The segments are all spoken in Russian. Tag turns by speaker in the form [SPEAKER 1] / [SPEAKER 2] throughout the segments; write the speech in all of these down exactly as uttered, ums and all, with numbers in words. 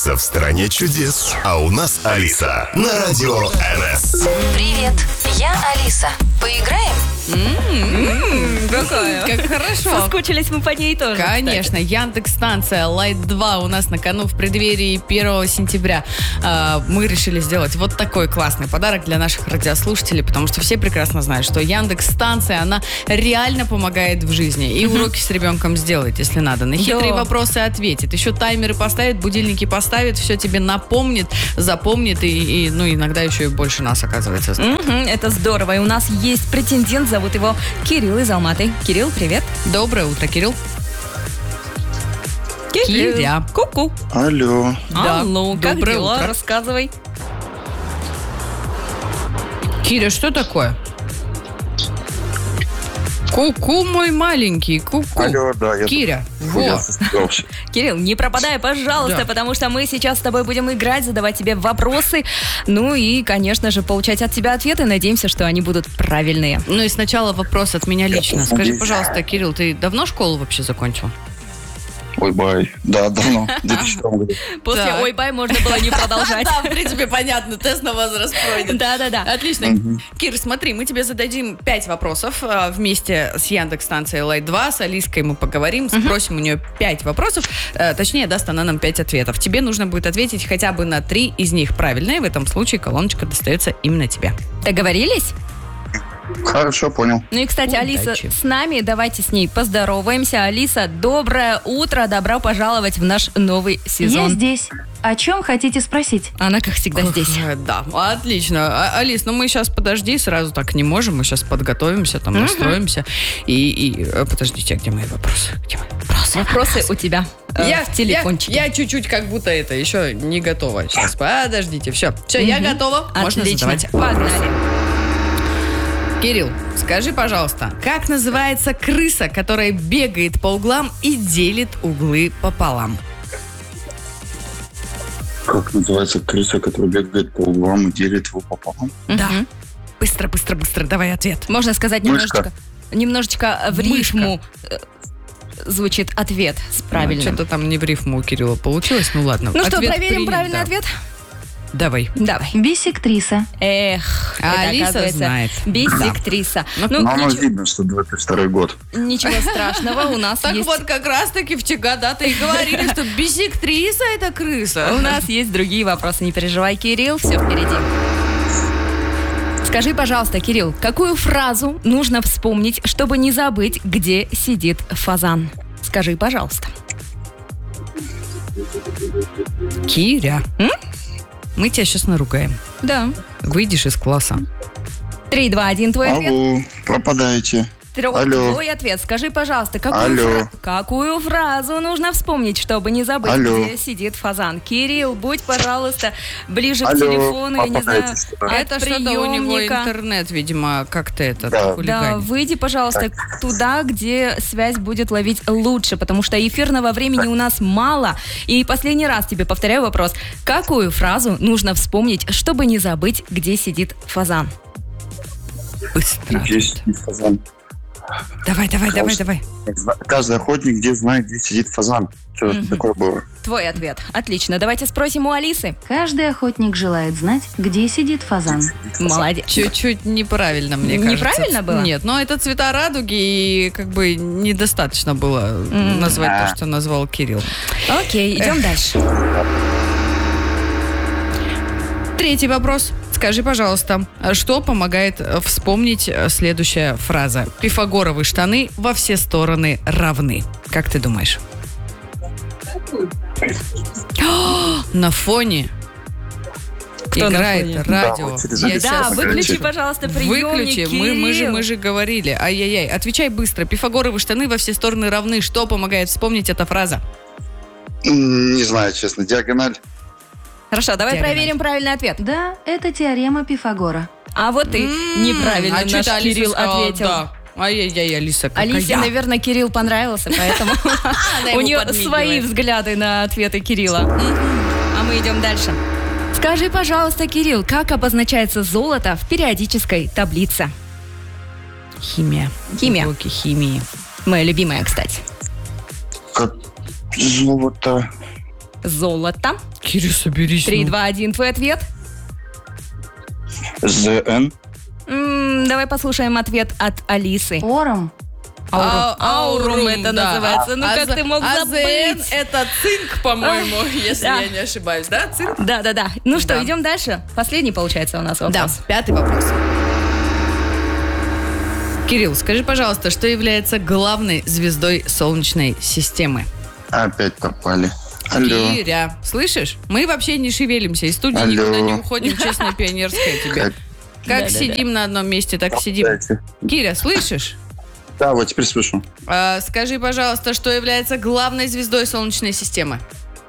[SPEAKER 1] Алиса в стране чудес. А у нас Алиса на радио эн эс.
[SPEAKER 2] Привет, я Алиса. Поиграем?
[SPEAKER 3] М-м-м, какая? Как хорошо.
[SPEAKER 4] Соскучились мы по ней тоже.
[SPEAKER 3] Конечно, Яндекс-станция Лайт два у нас на кону в преддверии первого сентября. А, мы решили сделать вот такой классный подарок для наших радиослушателей, потому что все прекрасно знают, что Яндекс-станция, она реально помогает в жизни. И уроки с ребенком сделает, если надо. На хитрые
[SPEAKER 4] Да.
[SPEAKER 3] вопросы ответит. Еще таймеры поставит, будильники поставит, все тебе напомнит, запомнит и, и, ну, иногда еще и больше нас, оказывается, знает.
[SPEAKER 4] Мгм, это здорово. И у нас есть претендент, зовут его Кирилл из Алматы. Кирилл, привет.
[SPEAKER 3] Доброе утро, Кирилл. Киря.
[SPEAKER 4] Ку-ку.
[SPEAKER 5] Алло.
[SPEAKER 3] Да.
[SPEAKER 4] Алло, как
[SPEAKER 3] Доброе
[SPEAKER 4] дела?
[SPEAKER 3] утро.
[SPEAKER 4] Рассказывай.
[SPEAKER 3] Киря, что такое? Ку-ку, мой маленький, ку-ку.
[SPEAKER 5] Алло, да, я
[SPEAKER 3] Киря,
[SPEAKER 5] тут-
[SPEAKER 3] во.
[SPEAKER 5] я состоялся.
[SPEAKER 4] Кирилл, не пропадай, пожалуйста,
[SPEAKER 3] Да.
[SPEAKER 4] потому что мы сейчас с тобой будем играть, задавать тебе вопросы, ну и, конечно же, получать от тебя ответы. Надеемся, что они будут правильные.
[SPEAKER 3] Ну и сначала вопрос от меня лично. Скажи,
[SPEAKER 5] Надеюсь.
[SPEAKER 3] пожалуйста, Кирилл, ты давно школу вообще закончил?
[SPEAKER 5] Ой, бай. Да, давно. В две тысячи втором году.
[SPEAKER 4] После
[SPEAKER 3] Так.
[SPEAKER 4] ой-бай можно было не продолжать.
[SPEAKER 3] Да, в принципе, понятно, тест на возраст пройден.
[SPEAKER 4] Да-да-да.
[SPEAKER 3] Отлично. Кир, смотри, мы тебе зададим пять вопросов а, вместе с Яндекс-станцией Лайт два. С Алиской мы поговорим, спросим у нее пять вопросов. Э, Точнее, даст она нам пять ответов. Тебе нужно будет ответить хотя бы на три из них правильные. В этом случае колоночка достается именно тебе.
[SPEAKER 4] Договорились?
[SPEAKER 5] Хорошо, понял.
[SPEAKER 4] Ну и, кстати,
[SPEAKER 3] Удачи.
[SPEAKER 4] Алиса с нами. Давайте с ней поздороваемся. Алиса, доброе утро. Добро пожаловать в наш новый сезон.
[SPEAKER 2] Я здесь. О чем хотите спросить?
[SPEAKER 4] Она, как всегда, здесь.
[SPEAKER 3] Э, Да, отлично. А, Алис, ну мы сейчас, подожди, сразу так не можем. Мы сейчас подготовимся, там, настроимся. И, и э, подождите, а где мои вопросы? Где мои вопросы?
[SPEAKER 4] Вопросы у тебя э,
[SPEAKER 3] Я,
[SPEAKER 4] в телефончике.
[SPEAKER 3] Я, я чуть-чуть как будто это еще не готова. Сейчас, подождите. Все, все, я готова. Можно
[SPEAKER 4] Отлично.
[SPEAKER 3] задавать.
[SPEAKER 4] Погнали.
[SPEAKER 3] Кирилл, скажи, пожалуйста, как называется крыса, которая бегает по углам и делит углы пополам?
[SPEAKER 5] Как называется крыса, которая бегает по углам и делит его пополам?
[SPEAKER 3] Да. Быстро, быстро, быстро, давай ответ.
[SPEAKER 4] Можно сказать
[SPEAKER 5] Мышка.
[SPEAKER 4] немножечко, немножечко в
[SPEAKER 3] Мышка.
[SPEAKER 4] рифму э, звучит ответ с правильным.
[SPEAKER 3] Что-то там не в рифму у Кирилла получилось, ну ладно.
[SPEAKER 4] Ну что,
[SPEAKER 3] Ответ
[SPEAKER 4] проверим
[SPEAKER 3] принят,
[SPEAKER 4] правильный
[SPEAKER 3] да.
[SPEAKER 4] ответ?
[SPEAKER 3] Давай.
[SPEAKER 4] Давай.
[SPEAKER 2] Бисектриса.
[SPEAKER 4] Эх,
[SPEAKER 3] А
[SPEAKER 4] это,
[SPEAKER 3] Алиса
[SPEAKER 4] оказывается,
[SPEAKER 3] знает.
[SPEAKER 4] бисектриса. Ну,
[SPEAKER 5] Ну, оно
[SPEAKER 4] ничего,
[SPEAKER 5] видно, что двадцать второй год.
[SPEAKER 4] ничего страшного, у нас
[SPEAKER 3] Так
[SPEAKER 4] есть...
[SPEAKER 3] вот, как раз-таки в те года-то и говорили, что бисектриса – это крыса.
[SPEAKER 4] У нас есть другие вопросы, не переживай, Кирилл, все впереди. Скажи, пожалуйста, Кирилл, какую фразу нужно вспомнить, чтобы не забыть, где сидит фазан? Скажи, пожалуйста.
[SPEAKER 3] Киря,
[SPEAKER 4] М?
[SPEAKER 3] мы тебя сейчас наругаем.
[SPEAKER 4] Да.
[SPEAKER 3] Выйдешь из класса.
[SPEAKER 4] Три, два, один, твой ответ.
[SPEAKER 5] Алло, пропадаете.
[SPEAKER 4] Трё-
[SPEAKER 5] Алло.
[SPEAKER 4] Твой ответ. Скажи, пожалуйста, какую,
[SPEAKER 5] Алло.
[SPEAKER 4] фра- какую фразу нужно вспомнить, чтобы не забыть,
[SPEAKER 5] Алло.
[SPEAKER 4] где сидит фазан? Кирилл, будь, пожалуйста, ближе к
[SPEAKER 5] Алло.
[SPEAKER 4] телефону, я не знаю,
[SPEAKER 5] Попадайте сюда.
[SPEAKER 4] от
[SPEAKER 3] Это что-то у него
[SPEAKER 4] приемника.
[SPEAKER 3] интернет, видимо, как-то это
[SPEAKER 5] Да.
[SPEAKER 4] Да,
[SPEAKER 3] хулиганит.
[SPEAKER 4] выйди, пожалуйста, туда, где связь будет ловить лучше, потому что эфирного времени у нас мало. И последний раз тебе повторяю вопрос. Какую фразу нужно вспомнить, чтобы не забыть, где сидит фазан?
[SPEAKER 3] Быстро.
[SPEAKER 5] Где сидит фазан?
[SPEAKER 3] Давай, давай, давай, давай.
[SPEAKER 5] Каждый охотник где знает, где сидит фазан. Что это такое было?
[SPEAKER 4] Твой ответ. Отлично. Давайте спросим у Алисы.
[SPEAKER 2] Каждый охотник желает знать, где сидит фазан.
[SPEAKER 4] Молодец.
[SPEAKER 3] Чуть-чуть неправильно, мне кажется.
[SPEAKER 4] Неправильно было?
[SPEAKER 3] Нет, но это цвета радуги, и как бы недостаточно было
[SPEAKER 4] М.
[SPEAKER 3] назвать
[SPEAKER 5] А.
[SPEAKER 3] то, что назвал Кирилл.
[SPEAKER 4] Окей, идем дальше.
[SPEAKER 3] Третий вопрос. Скажи, пожалуйста, что помогает э, вспомнить э, следующая фраза? Пифагоровы штаны во все стороны равны. Как ты думаешь? О, на фоне
[SPEAKER 4] Кто на
[SPEAKER 3] играет
[SPEAKER 4] фоне?
[SPEAKER 3] радио.
[SPEAKER 5] Да, вот через
[SPEAKER 3] Я
[SPEAKER 5] это
[SPEAKER 4] Да,
[SPEAKER 3] щас-
[SPEAKER 5] всё
[SPEAKER 4] выключи,
[SPEAKER 5] включи.
[SPEAKER 4] пожалуйста, приемник,
[SPEAKER 3] Выключи, мы, мы, же,
[SPEAKER 4] Кирилл.
[SPEAKER 3] мы же говорили. Ай-яй-яй. Отвечай быстро. Пифагоровы штаны во все стороны равны. Что помогает вспомнить эта фраза?
[SPEAKER 5] М, Не знаю, честно. Диагональ.
[SPEAKER 4] Хорошо, давай
[SPEAKER 3] Диагональ.
[SPEAKER 4] проверим правильный ответ.
[SPEAKER 2] Да, это теорема Пифагора.
[SPEAKER 4] А вот и неправильно
[SPEAKER 3] а
[SPEAKER 4] наш
[SPEAKER 3] чё-то Алиса
[SPEAKER 4] Кирилл
[SPEAKER 3] сказала,
[SPEAKER 4] ответил.
[SPEAKER 3] Да. Ай-яй-яй, Алиса, какая.
[SPEAKER 4] Алисе, наверное, Кирилл понравился, поэтому у
[SPEAKER 3] ему
[SPEAKER 4] нее
[SPEAKER 3] подмигивает.
[SPEAKER 4] свои взгляды на ответы Кирилла. А мы идем дальше. Скажи, пожалуйста, Кирилл, как обозначается золото в периодической таблице?
[SPEAKER 3] Химия.
[SPEAKER 4] Химия.
[SPEAKER 3] Уроки химии.
[SPEAKER 4] Моя любимая, кстати.
[SPEAKER 5] Как золото.
[SPEAKER 4] золото.
[SPEAKER 3] Кирилл, соберись.
[SPEAKER 4] Три,
[SPEAKER 3] ну.
[SPEAKER 4] два, один, твой ответ.
[SPEAKER 5] ЗН.
[SPEAKER 4] М, давай послушаем ответ от Алисы.
[SPEAKER 2] Ором.
[SPEAKER 3] А-
[SPEAKER 4] Аурум это
[SPEAKER 3] да.
[SPEAKER 4] называется. Ну,
[SPEAKER 3] А
[SPEAKER 4] как
[SPEAKER 3] за-
[SPEAKER 4] ты мог
[SPEAKER 3] АЗН
[SPEAKER 4] забыть?
[SPEAKER 3] это цинк, по-моему, если
[SPEAKER 4] да.
[SPEAKER 3] я не ошибаюсь, да? Цинк?
[SPEAKER 4] Да-да-да. Ну что,
[SPEAKER 3] Да.
[SPEAKER 4] идем дальше? Последний, получается, у нас вопрос.
[SPEAKER 3] Да, пятый вопрос. Кирилл, скажи, пожалуйста, что является главной звездой Солнечной системы?
[SPEAKER 5] Опять попали. Алло.
[SPEAKER 3] Киря, слышишь? Мы вообще не шевелимся, из студии
[SPEAKER 5] Алло.
[SPEAKER 3] никуда не уходим, честно, пионерская тебе.
[SPEAKER 5] Как-
[SPEAKER 3] Как
[SPEAKER 4] Да-да-да.
[SPEAKER 3] сидим на одном месте, так сидим.
[SPEAKER 5] Дайте.
[SPEAKER 3] Киря, слышишь?
[SPEAKER 5] Да, вот теперь слышу.
[SPEAKER 3] А, скажи, пожалуйста, что является главной звездой Солнечной системы?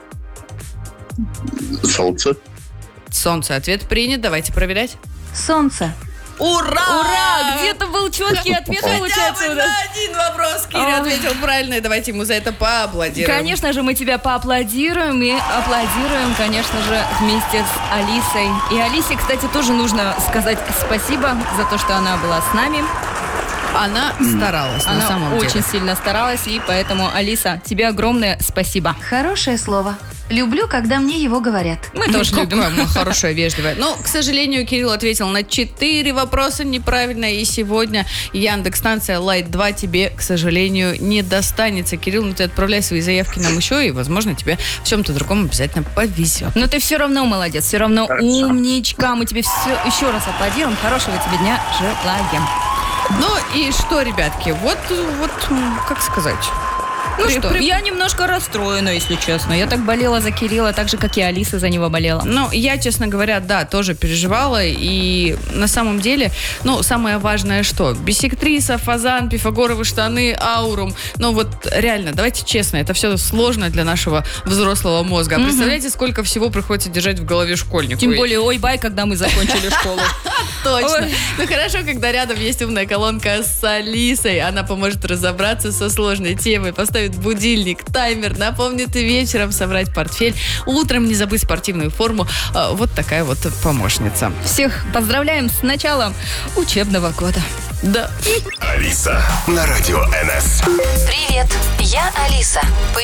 [SPEAKER 5] Солнце.
[SPEAKER 3] Солнце. Ответ принят. Давайте проверять.
[SPEAKER 2] Солнце.
[SPEAKER 3] Ура!
[SPEAKER 4] Ура! Где-то был четкий ответ,
[SPEAKER 3] Хотя
[SPEAKER 4] получается,
[SPEAKER 3] бы
[SPEAKER 4] у нас.
[SPEAKER 3] на один вопрос Киря
[SPEAKER 4] Ох.
[SPEAKER 3] ответил правильно, и давайте ему за это поаплодируем.
[SPEAKER 4] Конечно же, мы тебя поаплодируем и аплодируем, конечно же, вместе с Алисой. И Алисе, кстати, тоже нужно сказать спасибо за то, что она была с нами.
[SPEAKER 3] Она старалась, на
[SPEAKER 4] Она
[SPEAKER 3] самом
[SPEAKER 4] очень
[SPEAKER 3] деле.
[SPEAKER 4] сильно старалась, и поэтому, Алиса, тебе огромное спасибо.
[SPEAKER 2] Хорошее слово. Люблю, когда мне его говорят.
[SPEAKER 4] Мы тоже
[SPEAKER 3] Ну,
[SPEAKER 4] любим.
[SPEAKER 3] какая мы хорошая, вежливая. Но, к сожалению, Кирилл ответил на четыре вопроса неправильно, и сегодня Яндекс-станция Лайт два тебе, к сожалению, не достанется. Кирилл, ну ты отправляй свои заявки нам еще, и, возможно, тебе в чем-то другом обязательно повезет.
[SPEAKER 4] Но ты все равно молодец, все равно умничка. Мы тебе все, еще раз аплодируем. Хорошего тебе дня желаем.
[SPEAKER 3] Ну и что, ребятки, вот, вот, м, как сказать...
[SPEAKER 4] Ну
[SPEAKER 3] При-
[SPEAKER 4] что,
[SPEAKER 3] при-
[SPEAKER 4] я немножко расстроена, если честно. Я так болела за Кирилла, так же, как и Алиса за него болела.
[SPEAKER 3] Ну, я, честно говоря, да, тоже переживала. И на самом деле, ну, самое важное что? Биссектриса, фазан, пифагоровы штаны, аурум. Ну, вот реально, давайте честно, это все сложно для нашего взрослого мозга. А представляете, сколько всего приходится держать в голове школьнику?
[SPEAKER 4] Тем более, ой-бай, когда мы закончили школу.
[SPEAKER 3] Точно.
[SPEAKER 4] Ой.
[SPEAKER 3] Ну, хорошо, когда рядом есть умная колонка с Алисой. Она поможет разобраться со сложной темой, поставит будильник, таймер, напомнит вечером собрать портфель, утром не забыть спортивную форму. А, Вот такая вот помощница.
[SPEAKER 4] Всех поздравляем с началом учебного года.
[SPEAKER 3] Да.
[SPEAKER 1] Алиса на радио эн эс.
[SPEAKER 2] Привет, я Алиса.